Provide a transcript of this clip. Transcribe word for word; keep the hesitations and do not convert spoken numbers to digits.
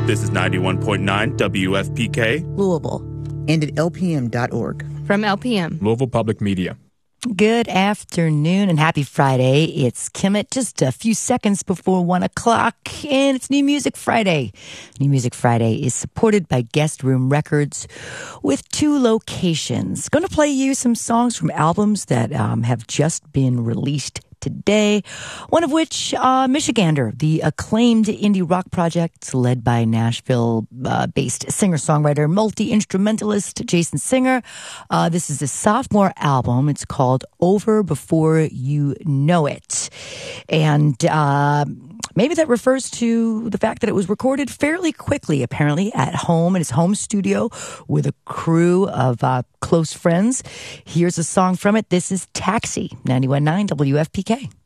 This is ninety-one point nine W F P K, Louisville, and at L P M dot org. From L P M, Louisville Public Media. Good afternoon and happy Friday. It's Kim at just a few seconds before one o'clock, and it's New Music Friday. New Music Friday is supported by Guest Room Records with two locations. Going to play you some songs from albums that um, have just been released today, one of which, uh, Michigander, the acclaimed indie rock project led by Nashville-based uh, singer-songwriter, multi-instrumentalist Jason Singer. Uh, this is a sophomore album. It's called Over Before You Know It. And uh, maybe that refers to the fact that it was recorded fairly quickly, apparently, at home, in his home studio with a crew of uh, close friends. Here's a song from it. This is Taxi, ninety-one point nine W F P K.